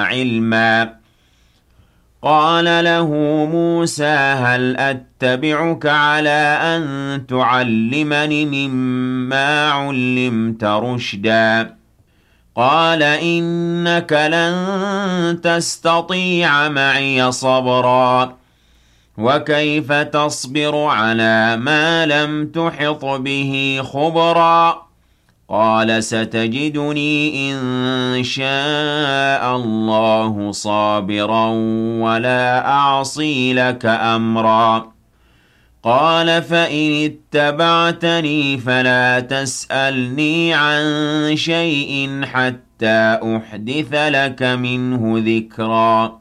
عِلْمًا قال له موسى هل أتبعك على أن تعلمني مما علمت رشدا قال إنك لن تستطيع معي صبرا وكيف تصبر على ما لم تحط به خبرا قال ستجدني إن شاء الله صابرا ولا أعصي لك أمرا قال فإن اتبعتني فلا تسألني عن شيء حتى أحدث لك منه ذكرا